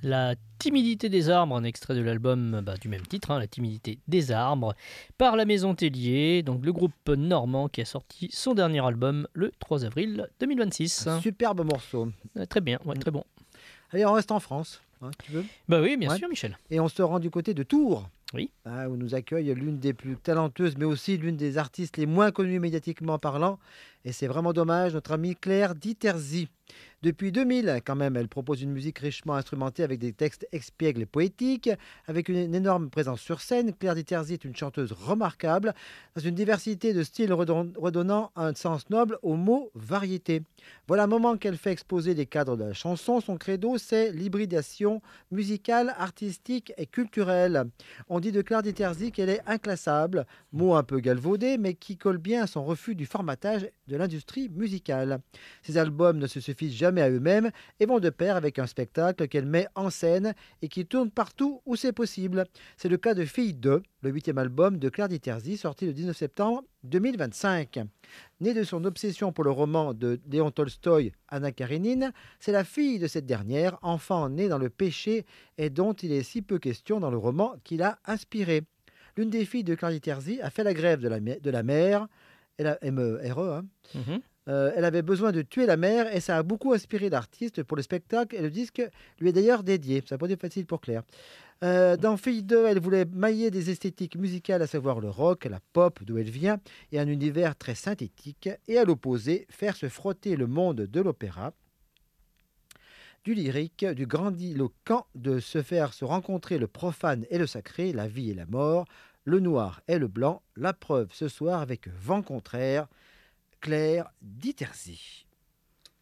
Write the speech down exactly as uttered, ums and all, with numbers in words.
La timidité des arbres, un extrait de l'album bah, du même titre, hein, La timidité des arbres, par la Maison Tellier, donc le groupe normand qui a sorti son dernier album le trois avril deux mille vingt-six. Un superbe morceau. Euh, très bien, ouais, Mm. très bon. Allez, on reste en France, hein, tu veux. Bah oui, bien Ouais. sûr, Michel. Et on se rend du côté de Tours. Oui. Hein, où nous accueille l'une des plus talentueuses, mais aussi l'une des artistes les moins connues médiatiquement parlant. Et c'est vraiment dommage, notre amie Claire Diterzi. Depuis deux mille, quand même, elle propose une musique richement instrumentée avec des textes expiègles et poétiques. Avec une, une énorme présence sur scène, Claire Diterzi est une chanteuse remarquable, dans une diversité de styles redon- redonnant un sens noble au mot variété. Voilà un moment qu'elle fait exposer les cadres de la chanson. Son credo, c'est l'hybridation musicale, artistique et culturelle. On dit de Claire Diterzi qu'elle est inclassable, mot un peu galvaudé, mais qui colle bien à son refus du formatage de l'industrie musicale. Ses albums ne se suffisent jamais à eux-mêmes et vont de pair avec un spectacle qu'elle met en scène et qui tourne partout où c'est possible. C'est le cas de Fille deux, le huitième album de Claire Diterzi, sorti le dix-neuf septembre deux mille vingt-cinq. Née de son obsession pour le roman de Léon Tolstoï, Anna Karénine, c'est la fille de cette dernière, enfant né dans le péché et dont il est si peu question dans le roman qui l'a inspiré. L'une des filles de Claire Diterzi a fait la grève de la, de la mère, elle a, M E R E, hein. Mhm. Euh, elle avait besoin de tuer la mère et ça a beaucoup inspiré l'artiste pour le spectacle et le disque lui est d'ailleurs dédié. Ça n'a pas été facile pour Claire. Euh, dans Fille deux, elle voulait mailler des esthétiques musicales, à savoir le rock, la pop, d'où elle vient, et un univers très synthétique, et à l'opposé, faire se frotter le monde de l'opéra, du lyrique, du grandiloquent, de se faire se rencontrer le profane et le sacré, la vie et la mort, le noir et le blanc. La preuve ce soir avec Vent contraire, Claire Diterzi.